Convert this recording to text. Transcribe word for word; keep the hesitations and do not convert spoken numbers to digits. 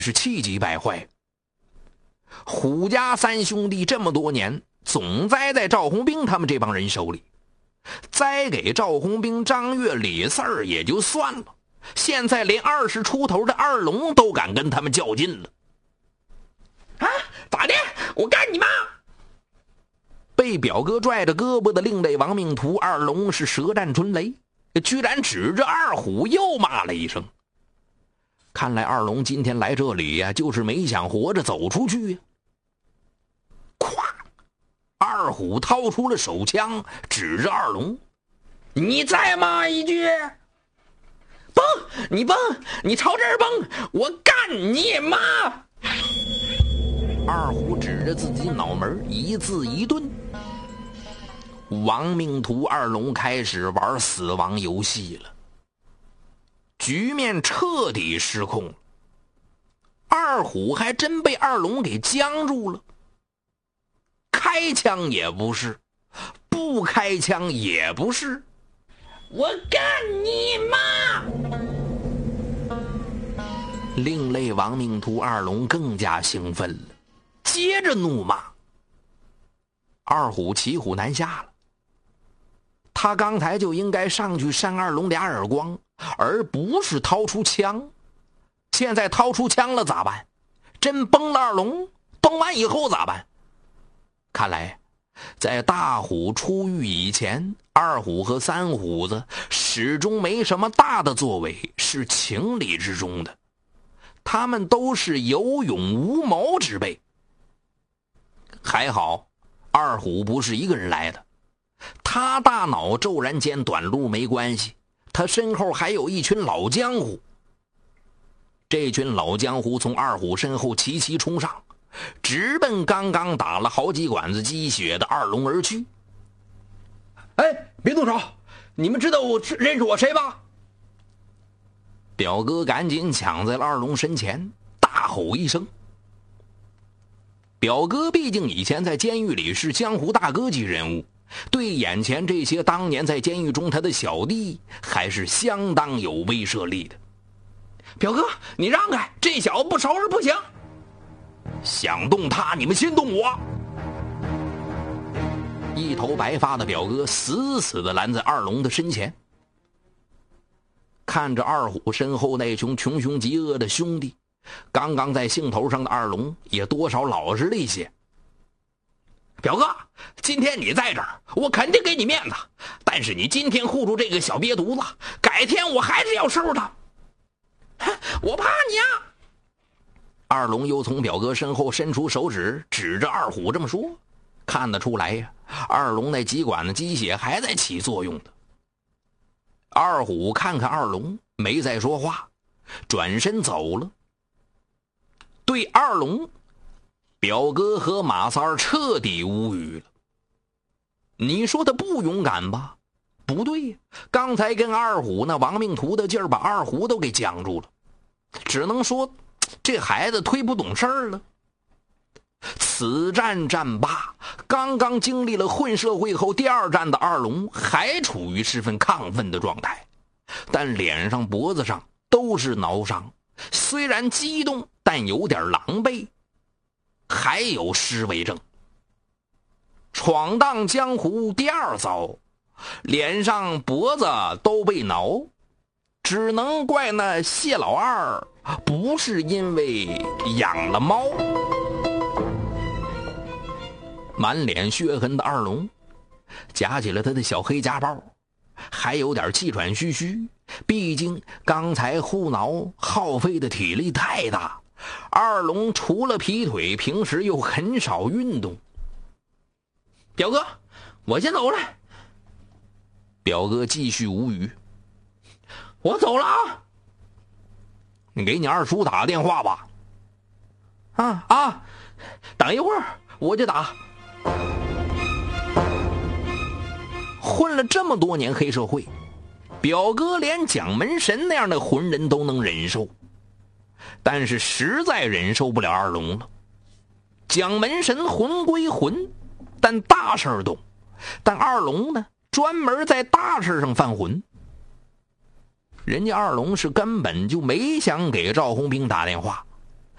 是气急败坏。虎家三兄弟这么多年总栽在赵红兵他们这帮人手里，栽给赵红兵、张岳、李四儿也就算了，现在连二十出头的二龙都敢跟他们较劲了。 啊，咋的？我干你妈！ 被表哥拽着胳膊的另类亡命徒二龙是舌战春雷，居然指着二虎又骂了一声。看来二龙今天来这里呀、啊，就是没想活着走出去呀、啊。咵，二虎掏出了手枪，指着二龙：“ 你再骂一句，蹦！你蹦！你朝这儿蹦！我干你妈！” 二虎指着自己脑门，一字一顿。亡命徒二龙开始玩死亡游戏了，局面彻底失控了。二虎还真被二龙给僵住了，开枪也不是，不开枪也不是， 我干你妈！ 另类亡命徒二龙更加兴奋了，接着怒骂。二虎骑虎难下了，他刚才就应该上去扇二龙俩耳光，而不是掏出枪。现在掏出枪了咋办？真崩了二龙，崩完以后咋办？看来在大虎出狱以前，二虎和三虎子始终没什么大的作为，是情理之中的。他们都是有勇无谋之辈。还好二虎不是一个人来的，他大脑骤然间短路没关系，他身后还有一群老江湖。这群老江湖从二虎身后齐齐冲上，直奔刚刚打了好几管子鸡血的二龙而去。 哎，别动手！你们知道我认识我谁吧？ 表哥赶紧抢在了二龙身前，大吼一声。表哥毕竟以前在监狱里是江湖大哥级人物，对眼前这些当年在监狱中他的小弟还是相当有威慑力的。 表哥，你让开，这小子不收拾不行。 想动他，你们先动我！一头白发的表哥死死地拦在二龙的身前，看着二虎身后那群穷凶极恶的兄弟，刚刚在兴头上的二龙也多少老实了一些。 表哥，今天你在这儿，我肯定给你面子，但是你今天护住这个小瘪犊子，改天我还是要收拾他。我怕你啊！ 二龙又从表哥身后伸出手指，指着二虎这么说。看得出来呀，二龙那几管的鸡血还在起作用的。二虎看看二龙，没再说话，转身走了。对二龙，表哥和马三儿彻底无语了。你说他不勇敢吧？不对呀，刚才跟二虎那亡命徒的劲儿把二虎都给僵住了，只能说这孩子忒不懂事儿了。此战战罢，刚刚经历了混社会后第二战的二龙还处于十分亢奋的状态，但脸上脖子上都是挠伤，虽然激动但有点狼狈，还有失为证。闯荡江湖第二遭，脸上脖子都被挠，只能怪那谢老二不是因为养了猫。满脸血痕的二龙夹起了他的小黑夹包，还有点气喘吁吁，毕竟刚才护挠耗费的体力太大，二龙除了劈腿平时又很少运动。 表哥，我先走了。 表哥继续无语。 我走了啊！ 你给你二叔打个电话吧。 啊啊！等一会儿我就打。 混了这么多年黑社会，表哥连蒋门神那样的浑人都能忍受，但是实在忍受不了二龙了。蒋门神混归混，但大事懂，但二龙呢，专门在大事上犯浑。人家二龙是根本就没想给赵红兵打电话，